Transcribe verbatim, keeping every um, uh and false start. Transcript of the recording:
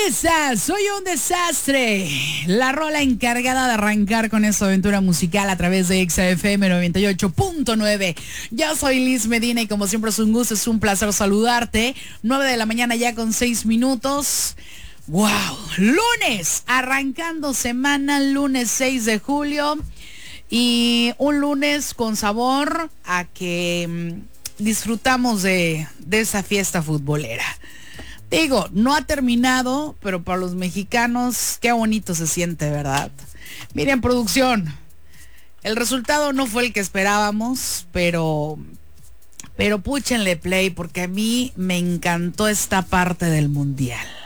estás? Soy un desastre. La rola encargada de arrancar con esta aventura musical a través de Exa F M noventa y ocho punto nueve. Yo soy Liz Medina y como siempre es un gusto, es un placer saludarte. nueve de la mañana ya con seis minutos. ¡Wow! Lunes, arrancando semana, lunes seis de julio. Y un lunes con sabor a que mmm, disfrutamos de, de esa fiesta futbolera. Digo, no ha terminado, pero para los mexicanos, qué bonito se siente, ¿verdad? Miren, producción, el resultado no fue el que esperábamos, pero, pero púchenle play porque a mí me encantó esta parte del mundial.